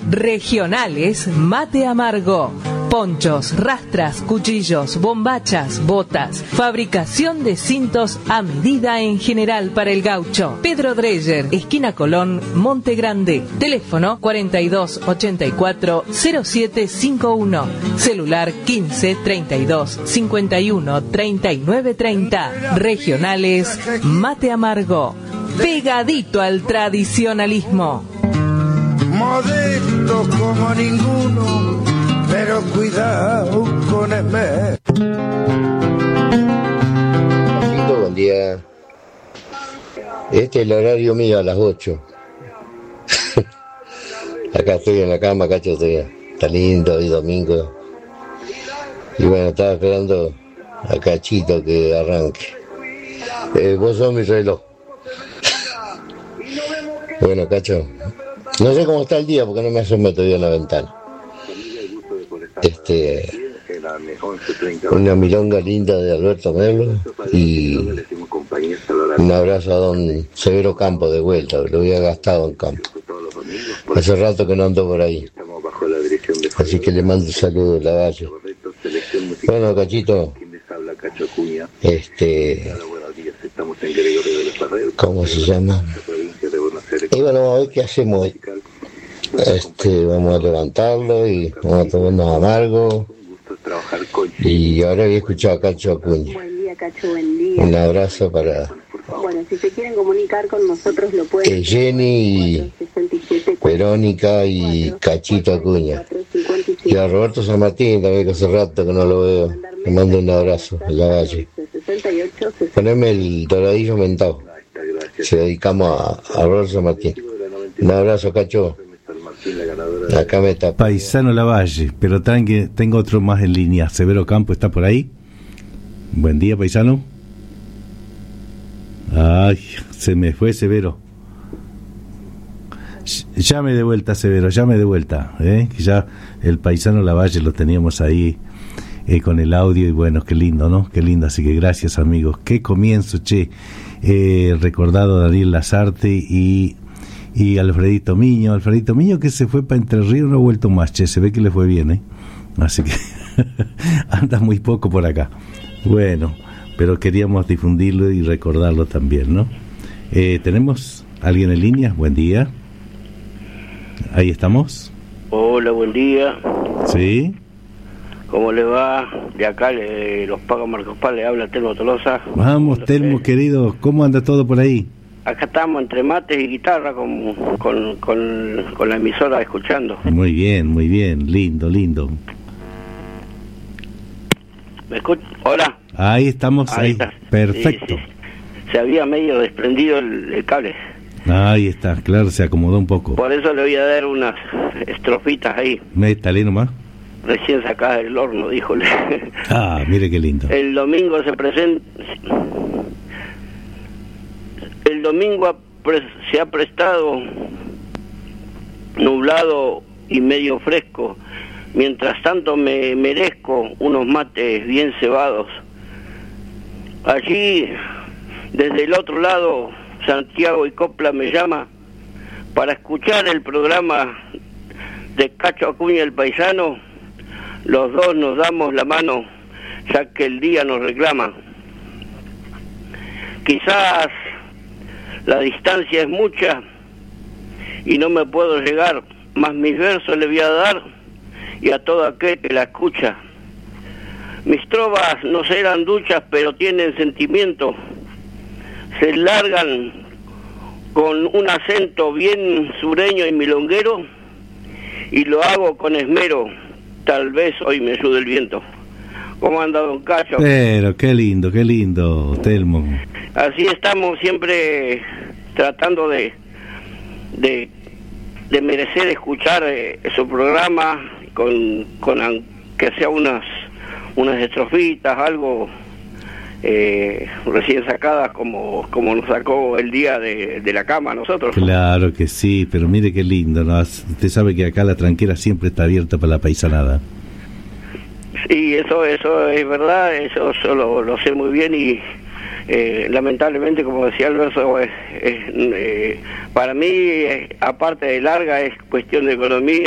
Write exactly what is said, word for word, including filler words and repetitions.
Regionales Mate Amargo. Ponchos, rastras, cuchillos, bombachas, botas. Fabricación de cintos a medida en general para el gaucho. Pedro Dreyer, esquina Colón, Monte Grande. Teléfono cuarenta y dos ochenta y cuatro cero siete cincuenta y uno. Celular quince treinta y dos cincuenta y uno treinta y nueve treinta. Regionales Mate Amargo. Pegadito al tradicionalismo. Modesto como ninguno, pero cuidado con el mes. Buen día. Este es el horario mío a las ocho. Acá estoy en la cama, cacho, estoy. Está lindo hoy domingo. Y bueno, estaba esperando a Cachito que arranque. Eh, vos sos mi reloj. Bueno, Cacho, no sé cómo está el día porque no me asomé todavía en la ventana. Este, una milonga linda de Alberto Merlo y un abrazo a don Severo Campo de vuelta, lo había gastado en campo. Hace rato que no ando por ahí. Así que le mando un saludo, Lavalle. Bueno, Cachito, este, ¿cómo se llama? Y bueno, vamos a ver qué hacemos hoy. Este, vamos a levantarlo y vamos a tomarnos amargo. Y ahora había escuchado a Cacho Acuña. Buen día, Cacho, buen día. Un abrazo para... Bueno, si se quieren comunicar con nosotros lo pueden. Eh, Jenny, Verónica y Cachito Acuña. Y a Roberto San Martín también, que hace rato que no lo veo. Le mando un abrazo a la valle. Poneme el doradillo mentado. Se dedicamos a, a Roberto San Martín. Un abrazo, Cacho. Acá me está Paisano Lavalle, pero tranqui, tengo otro más en línea. Severo Campo está por ahí. Buen día, paisano. Ay, se me fue Severo. Llame de vuelta, Severo, llame de vuelta, ¿eh? Que ya el paisano Lavalle lo teníamos ahí eh, con el audio y bueno, qué lindo, ¿no? Qué lindo, así que gracias, amigos. Qué comienzo, che. Eh, recordado a Daniel Lazarte y y Alfredito Miño, Alfredito Miño que se fue para Entre Ríos, no ha vuelto más, che, se ve que le fue bien, ¿eh? Así que anda muy poco por acá. Bueno, pero queríamos difundirlo y recordarlo también, ¿no? Eh, ¿Tenemos alguien en línea? Buen día. Ahí estamos. Hola, buen día. ¿Sí? ¿Cómo le va? De acá le, los Pagos Marcos Paz, le habla Telmo Tolosa. Vamos, Telmo, querido, ¿cómo anda todo por ahí? Acá estamos entre mates y guitarra con, con, con, con la emisora escuchando. Muy bien, muy bien, lindo, lindo. ¿Me escucha? Hola. Ahí estamos, ahí, ahí está. Perfecto. Sí, sí. Se había medio desprendido el, el cable. Ahí está, claro, se acomodó un poco. Por eso le voy a dar unas estrofitas ahí. Métale nomás. Recién sacada del horno, díjole. Ah, mire qué lindo. El domingo se presenta... El domingo se ha prestado nublado y medio fresco. Mientras tanto me merezco unos mates bien cebados. Allí, desde el otro lado, Santiago y Copla me llama para escuchar el programa de Cacho Acuña el Paisano. Los dos nos damos la mano, ya que el día nos reclama. Quizás la distancia es mucha y no me puedo llegar, mas mis versos le voy a dar y a todo aquel que la escucha. Mis trovas no serán duchas, pero tienen sentimiento. Se largan con un acento bien sureño y milonguero y lo hago con esmero. Tal vez hoy me ayude el viento. ¿Cómo anda, don Cacho? Pero qué lindo, qué lindo, Telmo. Así estamos siempre tratando de de, de merecer escuchar eh, su programa con, con aunque sea unas unas estrofitas, algo eh, recién sacadas como como nos sacó el día de, de la cama a nosotros. Claro que sí, pero mire qué lindo, ¿no? Usted sabe que acá la tranquera siempre está abierta para la paisanada. Sí, eso eso es verdad, eso, eso lo, lo sé muy bien y eh, lamentablemente, como decía el verso, es, es, eh, para mí, eh, aparte de larga, es cuestión de economía.